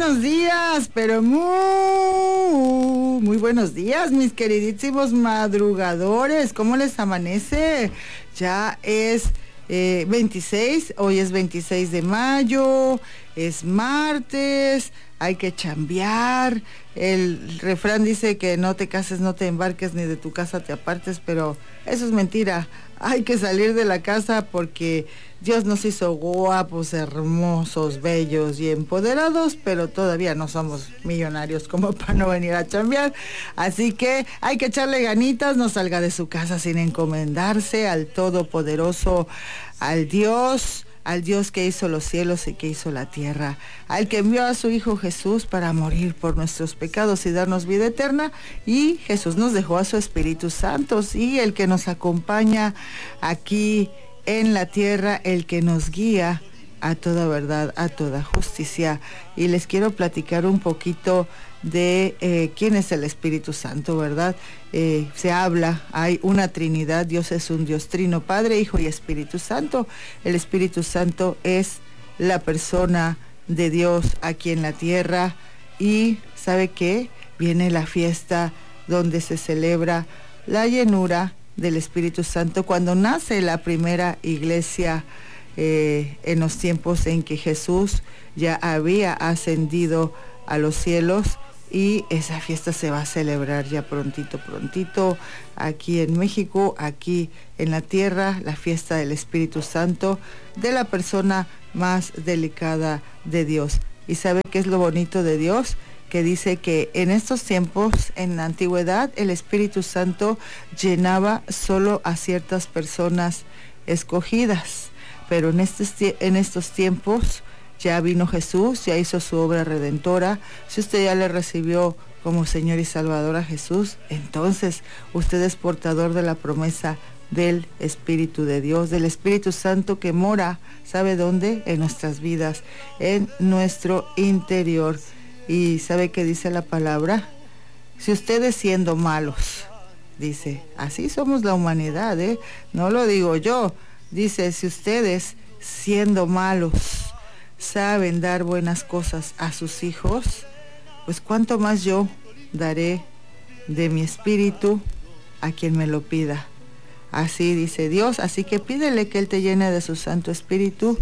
buenos días, pero muy buenos días, mis queridísimos madrugadores. ¿Cómo les amanece? Ya es 26, hoy es 26 de mayo, es martes, hay que chambear. El refrán dice que no te cases, no te embarques, ni de tu casa te apartes, pero eso es mentira. Hay que salir de la casa porque Dios nos hizo guapos, hermosos, bellos y empoderados, pero todavía no somos millonarios como para no venir a chambear. Así que hay que echarle ganitas, no salga de su casa sin encomendarse al Todopoderoso, al Dios que hizo los cielos y que hizo la tierra, al que envió a su Hijo Jesús para morir por nuestros pecados y darnos vida eterna, y Jesús nos dejó a su Espíritu Santo, y el que nos acompaña aquí en la tierra, el que nos guía a toda verdad, a toda justicia. Y les quiero platicar un poquito de quién es el Espíritu Santo, ¿verdad? Se habla, hay una Trinidad, Dios es un Dios trino, Padre, Hijo y Espíritu Santo. El Espíritu Santo es la persona de Dios aquí en la tierra, y ¿sabe qué? Viene la fiesta donde se celebra la llenura del Espíritu Santo, cuando nace la primera iglesia, en los tiempos en que Jesús ya había ascendido a los cielos. Y esa fiesta se va a celebrar ya prontito aquí en México, aquí en la tierra, la fiesta del Espíritu Santo, de la persona más delicada de Dios. ¿Y sabe qué es lo bonito de Dios? Que dice que en estos tiempos, en la antigüedad, el Espíritu Santo llenaba solo a ciertas personas escogidas, pero en estos tiempos ya vino Jesús, ya hizo su obra redentora. Si usted ya le recibió como Señor y Salvador a Jesús, entonces usted es portador de la promesa del Espíritu de Dios, del Espíritu Santo que mora, ¿sabe dónde? En nuestras vidas, en nuestro interior. Y ¿sabe qué dice la palabra? Si ustedes siendo malos, dice, así somos la humanidad, no lo digo yo, dice, si ustedes siendo malos saben dar buenas cosas a sus hijos, pues cuánto más yo daré de mi espíritu a quien me lo pida. Así dice Dios, así que pídele que Él te llene de su Santo Espíritu,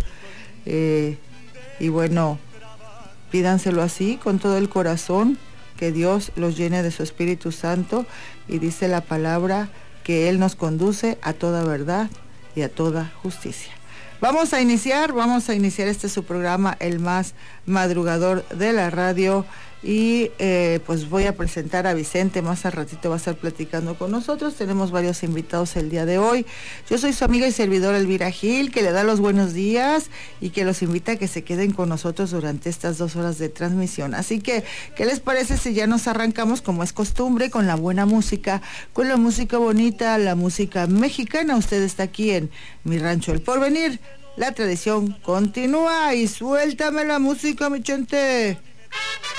y bueno, pídanselo así con todo el corazón, que Dios los llene de su Espíritu Santo, y dice la palabra que Él nos conduce a toda verdad y a toda justicia. Vamos a iniciar este su programa, el más madrugador de la radio, y pues voy a presentar a Vicente, más al ratito va a estar platicando con nosotros. Tenemos varios invitados el día de hoy. Yo soy su amiga y servidora Elvira Gil, que le da los buenos días y que los invita a que se queden con nosotros durante estas 2 horas de transmisión. Así que, ¿qué les parece si ya nos arrancamos, como es costumbre, con la buena música, con la música bonita, la música mexicana? Usted está aquí en Mi Rancho El Porvenir. La tradición continúa, y suéltame la música, mi gente.